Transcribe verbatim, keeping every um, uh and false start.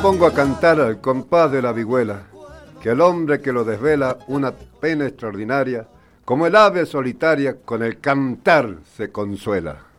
pongo a cantar al compás de la vihuela, que el hombre que lo desvela una pena extraordinaria, como el ave solitaria con el cantar se consuela.